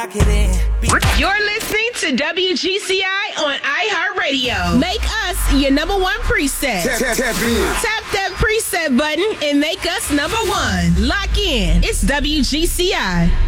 lock it in. You're listening to WGCI on iHeartRadio. Make us your number one preset. Tap in. Tap that preset button and make us number one. Lock in. It's WGCI.